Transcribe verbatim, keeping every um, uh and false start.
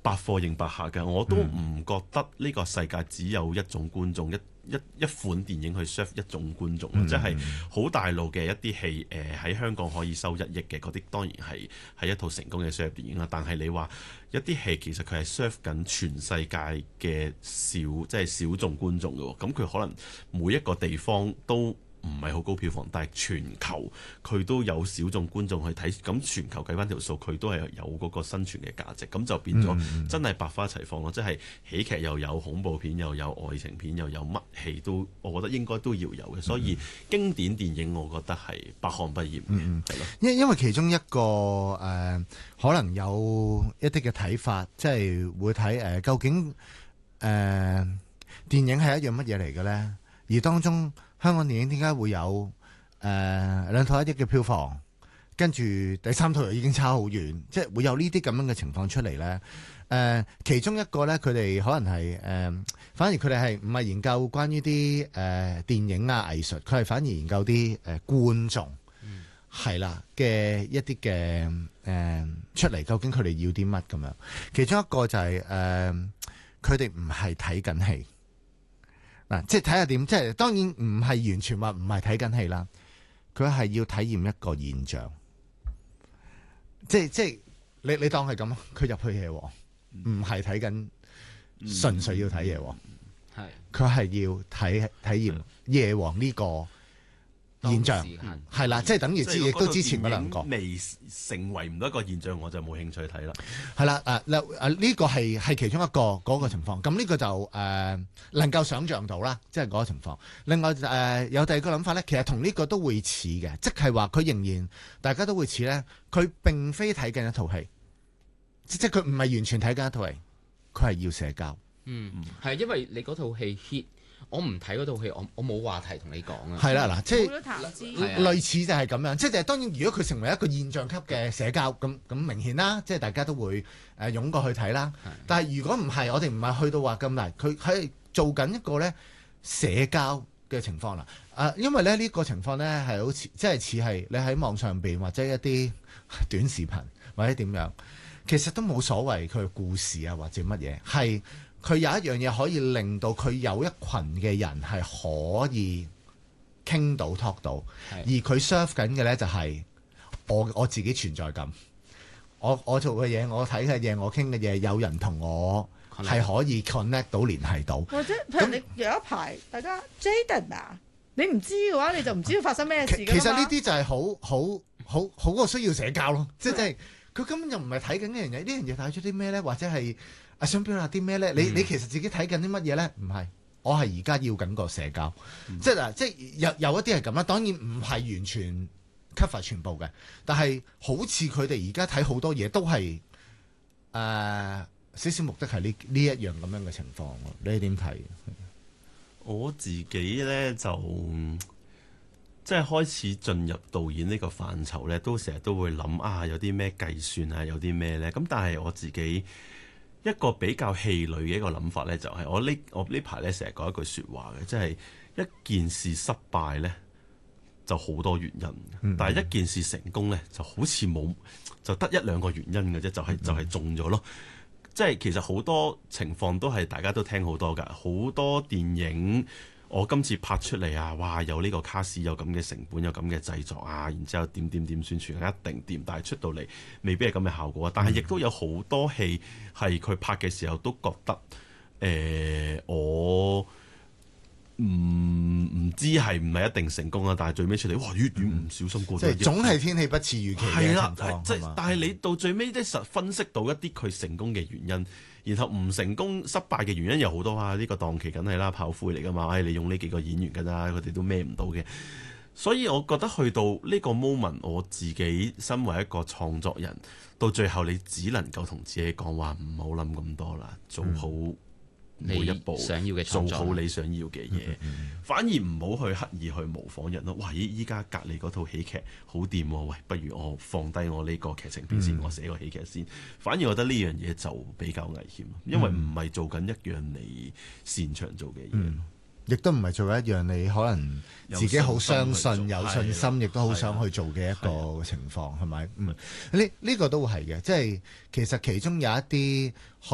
百貨應百客嘅，我都唔覺得呢個世界只有一種觀眾，一一一款電影去 serve 一種觀眾，嗯、即係好大路嘅一啲戲，誒、呃、喺香港可以收一億嘅嗰啲，當然係係一套成功嘅商業電影啦。但係你話一啲戲其實佢係 serve 緊全世界嘅小即係小眾觀眾嘅，咁佢可能每一個地方都唔係好高票房，但係全球佢都有小眾觀眾去睇，咁全球計翻條數，佢都係有嗰個生存嘅價值，咁就變咗真係百花齊放咯。嗯、即係喜劇又有，恐怖片又有，愛情片又有，乜戲都我覺得應該都要有嘅。所以經典電影我覺得係百看不厭嘅，係咯。 因因為其中一個誒、呃，可能有一啲嘅睇法，即係會睇誒、呃，究竟誒、呃、電影係一樣乜嘢嚟嘅咧？而當中香港電影點解會有誒、呃、兩套一億嘅票房，跟住第三套又已經差好遠，即係會有呢啲咁樣嘅情況出嚟咧？誒、呃，其中一個咧，佢哋可能係誒、呃，反而佢哋係唔係研究關於啲誒電影啊藝術，佢係反而研究啲誒、呃、觀眾係啦嘅一啲嘅誒出嚟，究竟佢哋要啲乜咁樣？其中一個就係、是、誒，佢哋唔係睇緊戲。嗱，即係睇下點，即係當然唔係完全話唔係睇緊戲啦，佢係要體驗一個現象，即係即係你你當係咁，佢入去夜王，唔係睇緊，純粹要睇夜王，係佢係要睇體驗夜王呢個現象，係啦，即係等於之亦都之前嗰兩個未成為唔到一個現象，我就冇興趣睇啦。 係啦，誒誒呢個係係其中一個嗰個情況。咁呢個就誒、呃、能夠想像到啦，即係嗰個情況。另外誒、呃、有第二個諗法咧，其實同呢個都會似嘅，即係話佢仍然大家都會似咧，佢並非睇緊一套戲，即係佢唔係完全睇緊一套戲，佢係要社交。 嗯，係因為你嗰套戲 hit。我唔睇嗰套戲，我我冇話題同你講啊。 係啦，嗱，即係類似就係咁樣，即係當然，如果佢成為一個現象級嘅社交，咁咁明顯啦，即係大家都會誒湧過去睇啦。但係如果唔係，我哋唔係去到話咁難，佢係做緊一個咧社交嘅情況啦。啊，因為咧呢個情況咧係好似即係似係你喺網上邊或者一啲短視頻或者點樣，其實都冇所謂佢嘅故事啊或者乜嘢係。佢有一樣嘢可以令到佢有一群嘅人係可以傾到 talk 到，而佢 serve 緊嘅咧就係我我自己存在感，我我做嘅嘢，我睇嘅嘢，我傾嘅嘢，有人同我係可以 connect 到聯繫到。 或者譬如你有一排大家 Jaden 啊，你唔知嘅話你就唔知道發生咩事㗎嘛。其實呢啲就係好好好好個需要社交咯，即係即係佢根本就唔係睇緊呢樣嘢，呢樣嘢帶出啲咩咧，或者係。啊，想表達啲咩咧？你你其實自己睇緊啲乜嘢咧？唔係，我係而家要緊個社交，嗯、即係嗱，即係有有一啲係咁啦。當然唔係完全 cover 全部嘅，但係好似佢哋而家睇好多嘢都係誒少少目的係呢呢一樣咁樣嘅情況。你點睇？ 我自己咧就即係開始進入導演呢個範疇咧，都成日都會諗啊，有啲咩計算啊，有啲咩咧？咁但係我自己。一個比較氣餒嘅一個諗法咧，就係我呢我呢排咧成日講一句説話嘅，即係一件事失敗咧就好多原因，嗯、但係一件事成功咧就好似冇就得一兩個原因嘅啫，就係、是、就係、是、中咗咯。即係其實好多情況都係大家都聽好多㗎，好多電影。我今次拍出嚟啊，哇！有呢個卡士，有咁嘅成本，有咁嘅製作啊，然之後點點點宣傳一定掂，但係出到嚟未必係咁嘅效果。但係亦都有好多戲係佢拍嘅時候都覺得，誒、呃、我唔唔知係唔係一定成功啊？但係最尾出嚟，哇！越遠唔小心過咗， 即係總係天氣不似預期嘅情況。 係啦，即係但係你到最尾即係實分析到一啲佢成功嘅原因。然後唔成功失敗嘅原因有好多啊！呢、這個檔期梗係啦，炮灰嚟噶嘛，唉、哎，你用呢幾個演員㗎啦，佢哋都孭唔到嘅。所以我覺得去到呢個 moment，我自己身為一個創作人，到最後你只能夠同自己講話，唔好諗咁多啦，做好每一步， 想要嘅創作， 做好你想要嘅嘢，嗯嗯、反而唔好去刻意去模仿人咯。哇！咦，依家隔離嗰套喜劇好掂喎，喂，不如我放低我呢個劇情片先，嗯、我寫個喜劇先。反而我覺得呢樣嘢就比較危險，因為唔係做緊一樣你擅長做嘅嘢。嗯亦都唔係做一樣你可能自己好相信、有信心，亦都好想去做嘅一個情況，係咪？嗯，呢呢個都係嘅，即係其實其中有一啲。